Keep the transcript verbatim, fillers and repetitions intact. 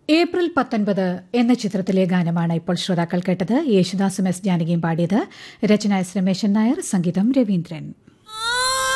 April പത്തൊൻപത് എന്ന ചിത്രത്തിലെ ഗാനമാണ് ഇപ്പോൾ ശ്രോതാക്കൾ കേട്ടത്. യേശുദാസും എസ് ജാനകിയും പാടിയത്. രചന എസ് രമേശൻ നായർ, സംഗീതം രവീന്ദ്രൻ.